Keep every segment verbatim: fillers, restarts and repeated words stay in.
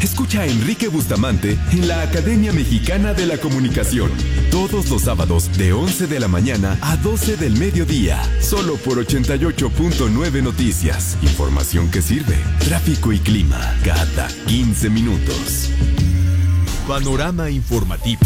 Escucha a Enrique Bustamante en la Academia Mexicana de la Comunicación. Todos los sábados de once de la mañana a doce del mediodía. Solo por ochenta y ocho punto nueve Noticias. Información que sirve. Tráfico y clima cada quince minutos. Panorama informativo.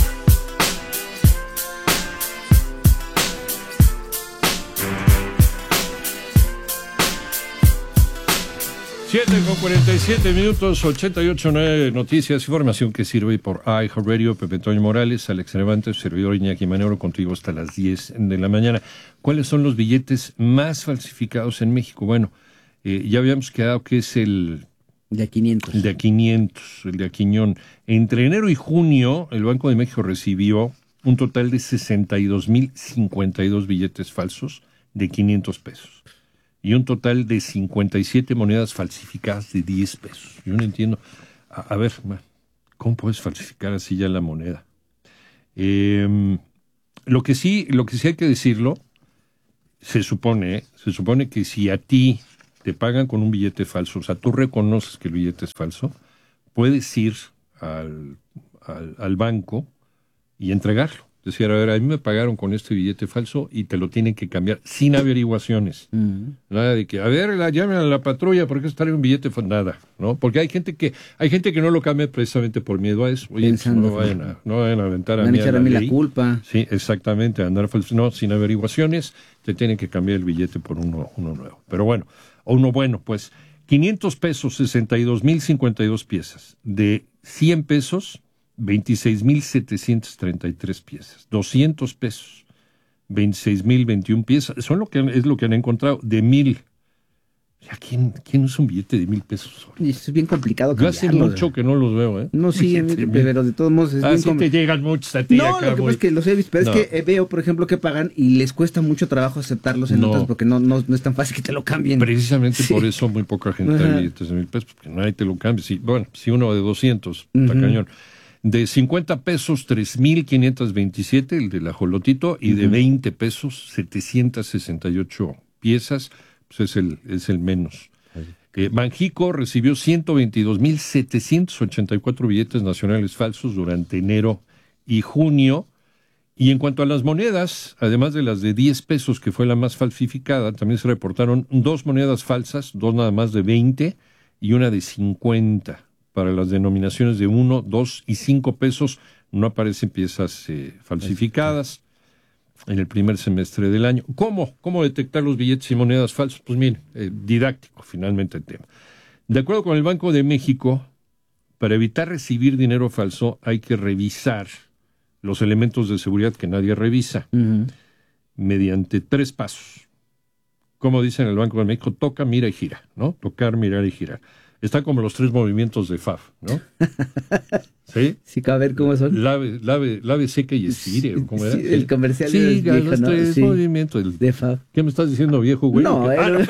siete con cuarenta y siete minutos, ochenta y ocho punto nueve Noticias, información que sirve por iHeartRadio. Pepe Toño Morales, Alex Cervantes, servidor Iñaki Manero, contigo hasta las diez de la mañana. ¿Cuáles son los billetes más falsificados en México? Bueno, eh, ya habíamos quedado que es el... De a quinientos. El de a quinientos, el de Aquiñón. Entre enero y junio, el Banco de México recibió un total de sesenta y dos mil cincuenta y dos billetes falsos de quinientos pesos. Y un total de cincuenta y siete monedas falsificadas de diez pesos. Yo no entiendo. A, a ver, ¿cómo puedes falsificar así ya la moneda? Eh, lo que sí, lo que sí hay que decirlo, se supone, ¿eh? se supone que si a ti te pagan con un billete falso, o sea, tú reconoces que el billete es falso, puedes ir al, al, al banco y entregarlo. Decir, a ver, a mí me pagaron con este billete falso y te lo tienen que cambiar sin averiguaciones. Uh-huh. Nada de que, a ver, la, llamen a la patrulla porque es trae un billete falso. Nada, ¿no? Porque hay gente que hay gente que no lo cambia precisamente por miedo a eso. Oye, Pensando, no vayan a, no vayan a aventar a van mí a echar a a mí la, la culpa. Sí, exactamente, andar falso. No, sin averiguaciones te tienen que cambiar el billete por uno, uno nuevo. Pero bueno, o uno bueno, pues quinientos pesos, sesenta y dos mil cincuenta y dos piezas. De cien pesos, veintiséis mil setecientos treinta y tres piezas. doscientos pesos, veintiséis mil veintiuna piezas. Son lo que es lo que han encontrado. De mil. ¿Ya quién, quién usa un billete de mil pesos? Y eso es bien complicado. Yo hace mucho que no los veo, ¿eh? No, sí, pero de todos modos es ah, bien sí com... te llegan muchos a ti. No, acá lo que muy... pasa es que los he visto, pero no. es que veo, por ejemplo, que pagan y les cuesta mucho trabajo aceptarlos en no. notas porque no, no, no es tan fácil que te lo cambien. Precisamente sí. por eso muy poca gente da billetes de mil pesos, porque nadie te lo cambia. Si, bueno, si uno de doscientos, uh-huh. está cañón. De cincuenta pesos, tres mil quinientos veintisiete, el del ajolotito, y uh-huh. de veinte pesos, setecientos sesenta y ocho piezas, pues es el, es el menos. Uh-huh. Eh, Banjico recibió ciento veintidós mil setecientos ochenta y cuatro billetes nacionales falsos durante enero y junio. Y en cuanto a las monedas, además de las de diez pesos, que fue la más falsificada, también se reportaron dos monedas falsas, dos nada más de veinte y una de cincuenta. Para las denominaciones de uno, dos y cinco pesos no aparecen piezas eh, falsificadas en el primer semestre del año. ¿Cómo? ¿Cómo detectar los billetes y monedas falsos? Pues miren, eh, didáctico finalmente el tema. De acuerdo con el Banco de México, para evitar recibir dinero falso hay que revisar los elementos de seguridad que nadie revisa uh-huh. mediante tres pasos. Como dice en el Banco de México, toca, mira y gira, ¿no? Tocar, mirar y girar. Están como los tres movimientos de F A F, ¿no? ¿Sí? Sí, a ver cómo son. Lave, lave, lave seca y estire, ¿cómo era? Sí, el comercial sí, de viejo, los ¿no? tres Sí. movimientos el, de F A F. ¿Qué me estás diciendo, viejo güey? No, era...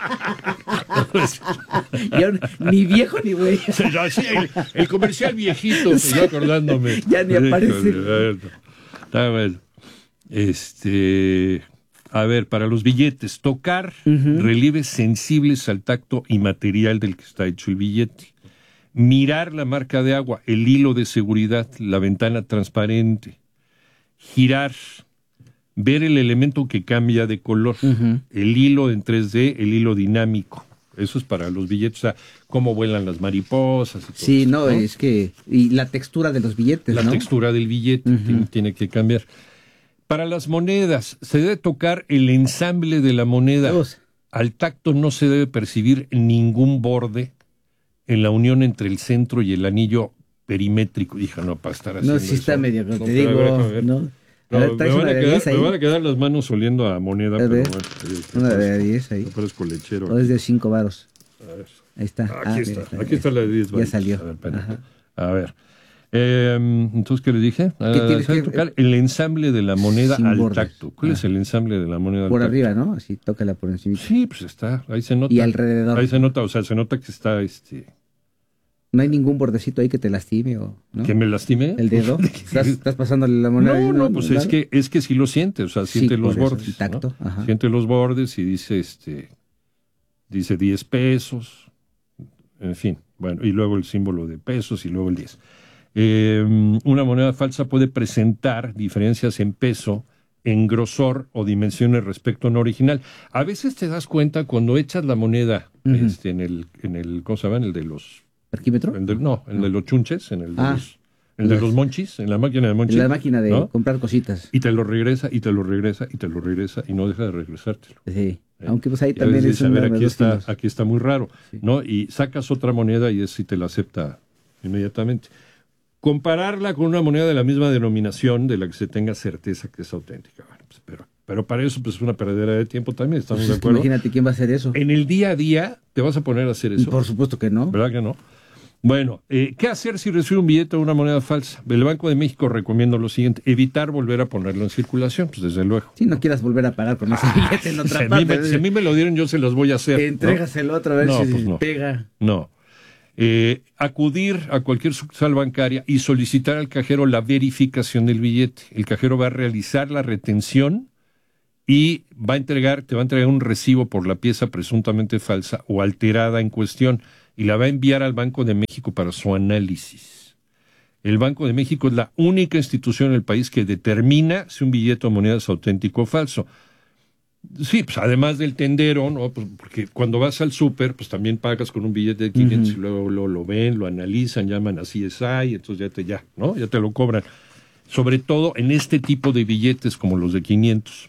Yo, ni viejo ni güey. Sí, el, el comercial viejito, sí. Yo acordándome. Ya ni aparece. Está bueno. Este... A ver, para los billetes, tocar uh-huh. relieves sensibles al tacto y material del que está hecho el billete. Mirar la marca de agua, el hilo de seguridad, la ventana transparente. Girar, ver el elemento que cambia de color, uh-huh. el hilo en tres D, el hilo dinámico. Eso es para los billetes, o sea, cómo vuelan las mariposas. Y todo sí, eso, no, ¿no? Es que... Y la textura de los billetes, La ¿no? textura del billete uh-huh. tiene, tiene que cambiar. Para las monedas, se debe tocar el ensamble de la moneda. Dos. Al tacto no se debe percibir ningún borde en la unión entre el centro y el anillo perimétrico. Hija, no, para estar haciendo No, sí está eso. medio, no, No, te digo, a ver, a ver. ¿no? A No, ver, me, traes van una a de quedar, diez ahí. me van a quedar las manos oliendo a moneda, A pero ver, bueno. Sí, una de diez ahí. No parezco lechero. O es de cinco varos. A ver. Ahí está. Aquí ah, está, mira, está, aquí está la de diez varos. Ya salió. A ver, espérate. A ver. Eh, entonces, ¿qué le dije? Ah, tienes que tocar el ensamble de la moneda al bordes. tacto. ¿Cuál ah. es el ensamble de la moneda al por tacto? Por arriba, ¿no? Así, tócala por encima. Sí, pues está, ahí se nota. Y alrededor. Ahí se nota, o sea, se nota que está, este... ¿No hay ningún bordecito ahí que te lastime o no? ¿Que me lastime? ¿El dedo? ¿Estás, estás pasándole la moneda? No, no, pues es que, es que sí lo siente, o sea, siente sí, los eso, bordes. El tacto, ¿no? Ajá. Siente los bordes y dice, este... Dice diez pesos, en fin... Bueno, y luego el símbolo de pesos y luego el diez. Eh, una moneda falsa puede presentar diferencias en peso, en grosor o dimensiones respecto a una original. A veces te das cuenta cuando echas la moneda uh-huh. este, en el, en el, ¿cómo se llama? En el de los... ¿Parquímetro? En del, no, en el de los chunches, en el de ah, los... En el de los monchis, en la máquina de monchis. En la máquina de ¿no? comprar cositas. Y te lo regresa, y te lo regresa, y te lo regresa, y no deja de regresártelo. Sí, ¿Eh? aunque pues ahí y también es un... A ver, aquí está, kilos. aquí está muy raro, sí. ¿no? Y sacas otra moneda y es si te la acepta inmediatamente. Compararla con una moneda de la misma denominación de la que se tenga certeza que es auténtica. Bueno, pues, pero, pero para eso pues, es una perdedera de tiempo también, ¿estamos pues de acuerdo? Imagínate quién va a hacer eso. En el día a día, ¿te vas a poner a hacer eso? Por supuesto que no. ¿Verdad que no? Bueno, eh, ¿qué hacer si recibe un billete o una moneda falsa? El Banco de México recomienda lo siguiente, evitar volver a ponerlo en circulación, pues desde luego. Si no quieras volver a pagar con ese ah, billete en otra si parte. A mí me, si a mí me lo dieron, yo se los voy a hacer. Entrégaselo ¿no? otra vez no, si pues no. pega. No. Eh, acudir a cualquier sucursal bancaria y solicitar al cajero la verificación del billete. El cajero va a realizar la retención y va a entregar, te va a entregar un recibo por la pieza presuntamente falsa o alterada en cuestión y la va a enviar al Banco de México para su análisis. El Banco de México es la única institución en el país que determina si un billete o moneda es auténtico o falso. Sí, pues además del tendero, ¿no? Pues porque cuando vas al súper, pues también pagas con un billete de quinientos uh-huh. y luego lo, lo ven, lo analizan, llaman a C S I, entonces ya te, ya, ¿no? Ya te lo cobran. Sobre todo en este tipo de billetes como los de quinientos.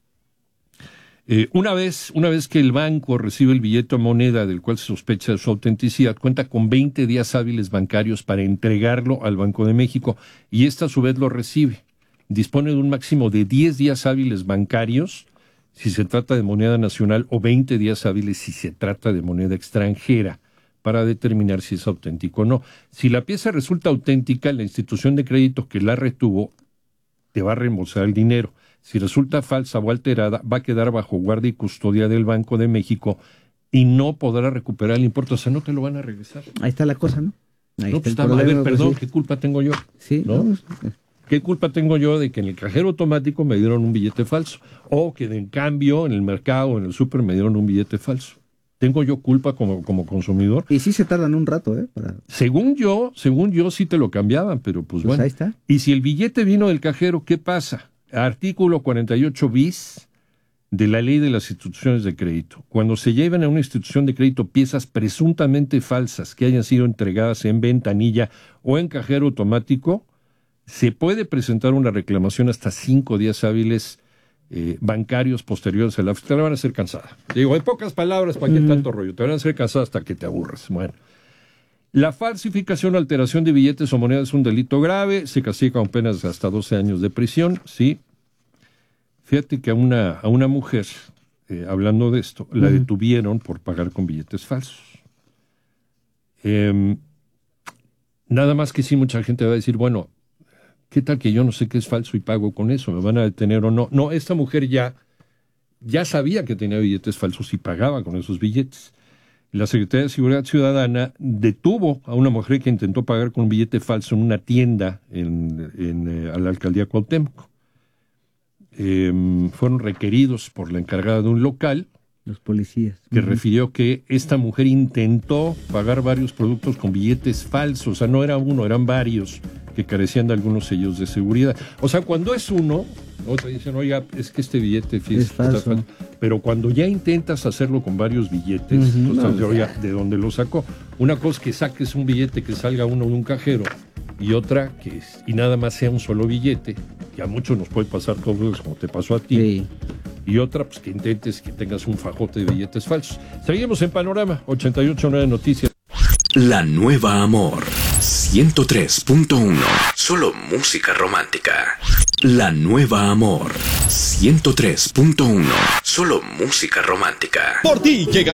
Eh, una vez, una vez que el banco recibe el billete o moneda del cual se sospecha de su autenticidad, cuenta con veinte días hábiles bancarios para entregarlo al Banco de México y ésta a su vez lo recibe. Dispone de un máximo de diez días hábiles bancarios si se trata de moneda nacional o veinte días hábiles si se trata de moneda extranjera para determinar si es auténtico o no. Si la pieza resulta auténtica, la institución de crédito que la retuvo te va a reembolsar el dinero. Si resulta falsa o alterada, va a quedar bajo guardia y custodia del Banco de México y no podrá recuperar el importe, o sea, no te lo van a regresar. Ahí está la cosa, ¿no? Ahí no, está pues, el a ver, problema, perdón, pues, sí. ¿qué culpa tengo yo? Sí, ¿no? no, ¿Qué culpa tengo yo de que en el cajero automático me dieron un billete falso? O que en cambio en el mercado o en el súper me dieron un billete falso. ¿Tengo yo culpa como, como consumidor? Y sí se tardan un rato, ¿eh? Para... Según yo, según yo sí te lo cambiaban, pero pues, pues bueno. Ahí está. Y si el billete vino del cajero, ¿qué pasa? Artículo cuarenta y ocho bis de la Ley de las Instituciones de Crédito. Cuando se llevan a una institución de crédito piezas presuntamente falsas que hayan sido entregadas en ventanilla o en cajero automático, se puede presentar una reclamación hasta cinco días hábiles eh, bancarios posteriores a la fecha. Te la van a hacer cansada. Digo, en pocas palabras, ¿para qué mm. tanto rollo? Te van a hacer cansada hasta que te aburras. Bueno. La falsificación o alteración de billetes o monedas es un delito grave, se castiga con penas de hasta doce años de prisión, sí. Fíjate que a una, a una mujer, eh, hablando de esto, la uh-huh. detuvieron por pagar con billetes falsos. Eh, nada más que sí, mucha gente va a decir, bueno, ¿qué tal que yo no sé qué es falso y pago con eso? ¿Me van a detener o no? No, esta mujer ya, ya sabía que tenía billetes falsos y pagaba con esos billetes. La Secretaría de Seguridad Ciudadana detuvo a una mujer que intentó pagar con un billete falso en una tienda en, en, eh, a la alcaldía Cuauhtémoc. Eh, fueron requeridos por la encargada de un local, los policías, que uh-huh. refirió que esta mujer intentó pagar varios productos con billetes falsos, o sea, no era uno, eran varios que carecían de algunos sellos de seguridad. O sea, cuando es uno, otra dicen, oiga, es que este billete fíjese, es falso. Está falso. Pero cuando ya intentas hacerlo con varios billetes, uh-huh. entonces, no, oiga, ¿de dónde lo sacó? Una cosa es que saques un billete que salga uno de un cajero y otra que es, y nada más sea un solo billete, que a muchos nos puede pasar todos como te pasó a ti. Sí. Y otra, pues que intentes que tengas un fajote de billetes falsos. Seguimos en Panorama ochenta y ocho punto nueve Noticias. La Nueva Amor ciento tres punto uno. Solo música romántica. La Nueva Amor ciento tres punto uno. Solo música romántica. Por ti llega